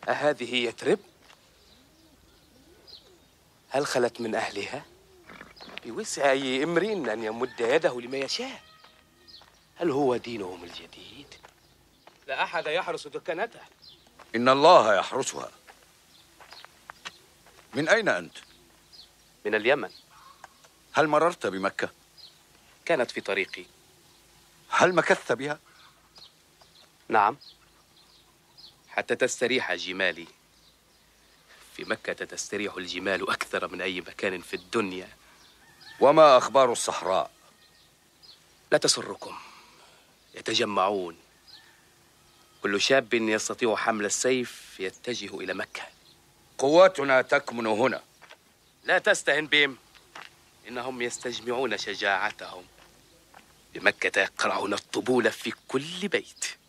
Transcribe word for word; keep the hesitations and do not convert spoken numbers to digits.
أهذه يثرب؟ هل خلت من أهلها؟ بوسع أي امرئ أن يمد يده لما يشاء. هل هو دينهم الجديد؟ لا أحد يحرس دكانته. إن الله يحرسها. من أين أنت؟ من اليمن. هل مررت بمكة؟ كانت في طريقي. هل مكثت بها؟ نعم، حتى تستريح جمالي. في مكة تستريح الجمال أكثر من أي مكان في الدنيا. وما أخبار الصحراء؟ لا تسركم. يتجمعون. كل شاب يستطيع حمل السيف يتجه إلى مكة. قواتنا تكمن هنا. لا تستهن بهم، إنهم يستجمعون شجاعتهم. بمكة يقرعون الطبول في كل بيت.